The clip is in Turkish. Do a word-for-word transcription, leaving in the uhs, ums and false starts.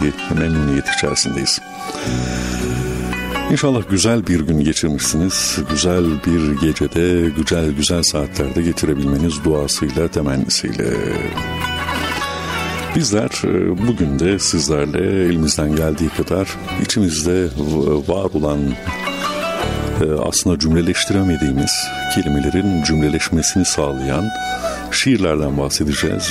bir memnuniyet içerisindeyiz. İnşallah güzel bir gün geçirmişsiniz. Güzel bir gecede, güzel güzel saatlerde geçirebilmeniz duasıyla, temennisiyle. Bizler bugün de sizlerle elimizden geldiği kadar içimizde var olan, aslında cümleleştiremediğimiz kelimelerin cümleleşmesini sağlayan şiirlerden bahsedeceğiz.